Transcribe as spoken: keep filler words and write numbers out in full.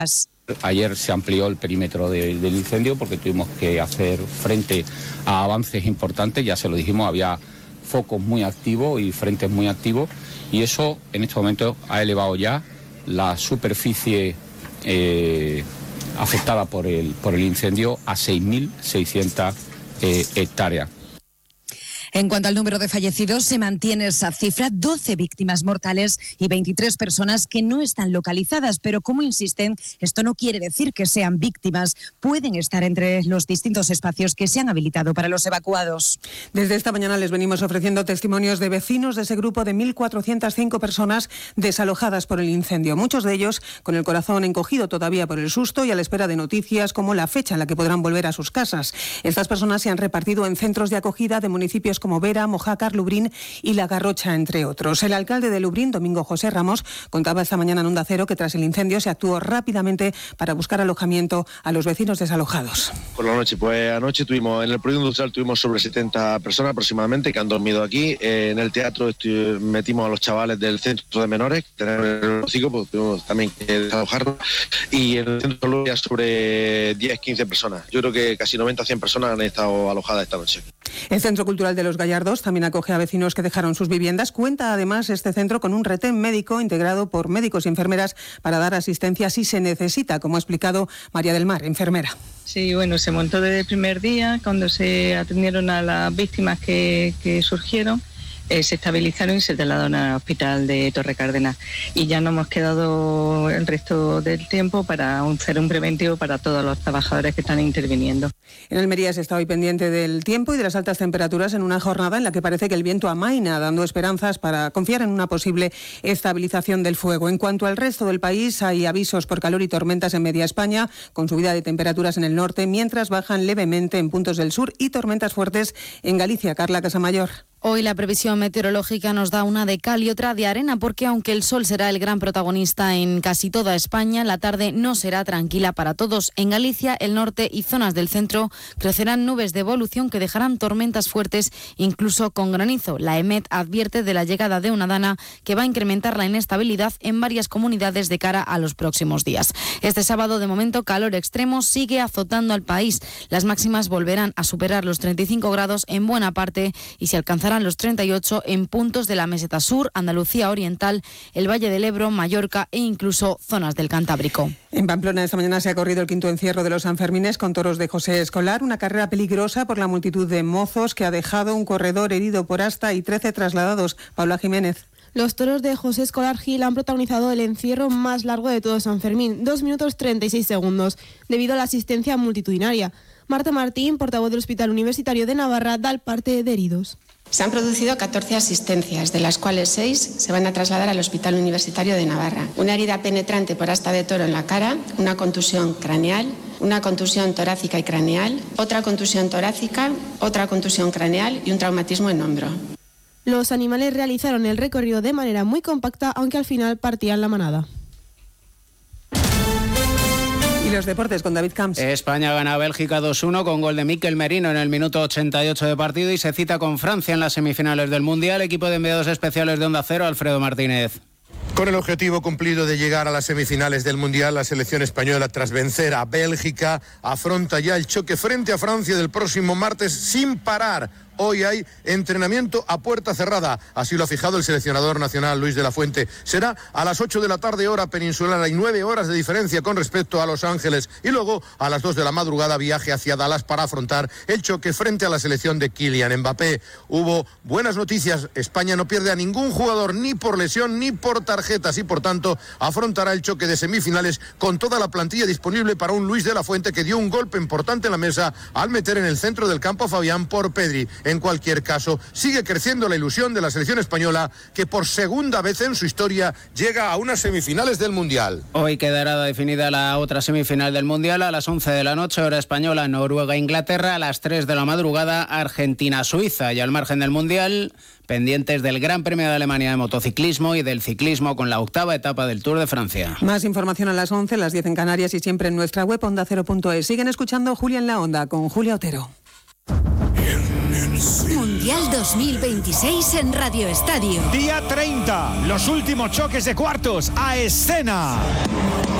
Ayer se amplió el perímetro de, del incendio porque tuvimos que hacer frente a avances importantes, ya se lo dijimos, había focos muy activos y frentes muy activos, y eso en este momento ha elevado ya la superficie eh, afectada por el, por el incendio a seis mil seiscientas eh, hectáreas. En cuanto al número de fallecidos, se mantiene esa cifra, doce víctimas mortales y veintitrés personas que no están localizadas, pero como insisten, esto no quiere decir que sean víctimas, pueden estar entre los distintos espacios que se han habilitado para los evacuados. Desde esta mañana les venimos ofreciendo testimonios de vecinos de ese grupo de mil cuatrocientas cinco personas desalojadas por el incendio, muchos de ellos con el corazón encogido todavía por el susto y a la espera de noticias como la fecha en la que podrán volver a sus casas. Estas personas se han repartido en centros de acogida de municipios como Vera, Mojácar, Lubrién y La Garrocha, entre otros. El alcalde de Lubrién, Domingo José Ramos, contaba esta mañana en Onda Cero que tras el incendio se actuó rápidamente para buscar alojamiento a los vecinos desalojados. Por la noche, pues anoche tuvimos, en el proyecto industrial tuvimos sobre setenta personas aproximadamente que han dormido aquí. Eh, en el teatro estu- metimos a los chavales del centro de menores, tenemos el hocico, pues tuvimos también que desalojarlos. Y en el centro solo había sobre diez a quince personas. Yo creo que casi noventa a cien personas han estado alojadas esta noche. El Centro Cultural de los Gallardos también acoge a vecinos que dejaron sus viviendas. Cuenta además este centro con un retén médico integrado por médicos y enfermeras para dar asistencia si se necesita, como ha explicado María del Mar, enfermera. Sí, bueno, se montó desde el primer día cuando se atendieron a las víctimas que, que surgieron. Eh, se estabilizaron y se trasladaron al hospital de Torre Cárdenas. Y ya nos hemos quedado el resto del tiempo para hacer un preventivo para todos los trabajadores que están interviniendo. En Almería se está hoy pendiente del tiempo y de las altas temperaturas en una jornada en la que parece que el viento amaina, dando esperanzas para confiar en una posible estabilización del fuego. En cuanto al resto del país, hay avisos por calor y tormentas en media España, con subida de temperaturas en el norte, mientras bajan levemente en puntos del sur y tormentas fuertes en Galicia. Carla Casamayor. Hoy la previsión meteorológica nos da una de cal y otra de arena porque aunque el sol será el gran protagonista en casi toda España, la tarde no será tranquila para todos. En Galicia, el norte y zonas del centro crecerán nubes de evolución que dejarán tormentas fuertes, incluso con granizo. La EMET advierte de la llegada de una dana que va a incrementar la inestabilidad en varias comunidades de cara a los próximos días. Este sábado, de momento, calor extremo sigue azotando al país. Las máximas volverán a superar los treinta y cinco grados en buena parte y se alcanzarán los treinta y ocho en puntos de la meseta sur, Andalucía Oriental, el Valle del Ebro, Mallorca e incluso zonas del Cantábrico. En Pamplona esta mañana se ha corrido el quinto encierro de los Sanfermines con toros de José Escolar, una carrera peligrosa por la multitud de mozos que ha dejado un corredor herido por asta y trece trasladados. Paula Jiménez. Los toros de José Escolar Gil han protagonizado el encierro más largo de todo San Fermín, dos minutos treinta y seis segundos, debido a la asistencia multitudinaria. Marta Martín, portavoz del Hospital Universitario de Navarra, da el parte de heridos. Se han producido catorce asistencias, de las cuales seis se van a trasladar al Hospital Universitario de Navarra. Una herida penetrante por asta de toro en la cara, una contusión craneal, una contusión torácica y craneal, otra contusión torácica, otra contusión craneal y un traumatismo en hombro. Los animales realizaron el recorrido de manera muy compacta, aunque al final partían la manada. Y los deportes con David Camps. España gana a Bélgica dos uno con gol de Mikel Merino en el minuto ochenta y ocho de partido y se cita con Francia en las semifinales del Mundial. Equipo de enviados especiales de Onda Cero, Alfredo Martínez. Con el objetivo cumplido de llegar a las semifinales del Mundial, la selección española, tras vencer a Bélgica, afronta ya el choque frente a Francia del próximo martes sin parar. Hoy hay entrenamiento a puerta cerrada, así lo ha fijado el seleccionador nacional Luis de la Fuente. Será a las ocho de la tarde hora peninsular, hay nueve horas de diferencia con respecto a Los Ángeles, y luego a las dos de la madrugada viaje hacia Dallas para afrontar el choque frente a la selección de Kylian Mbappé. Hubo buenas noticias, España no pierde a ningún jugador ni por lesión ni por tarjetas y por tanto afrontará el choque de semifinales con toda la plantilla disponible para un Luis de la Fuente que dio un golpe importante en la mesa al meter en el centro del campo a Fabián por Pedri. En cualquier caso, sigue creciendo la ilusión de la selección española que por segunda vez en su historia llega a unas semifinales del Mundial. Hoy quedará definida la otra semifinal del Mundial a las once de la noche, hora española, Noruega-Inglaterra, a las tres de la madrugada, Argentina-Suiza. Y al margen del Mundial, pendientes del Gran Premio de Alemania de motociclismo y del ciclismo con la octava etapa del Tour de Francia. Más información a las once, las diez en Canarias y siempre en nuestra web onda cero punto es. Siguen escuchando Julia en la Onda con Julia Otero. Mundial dos mil veintiséis en Radio Estadio. Día treinta, los últimos choques de cuartos a escena.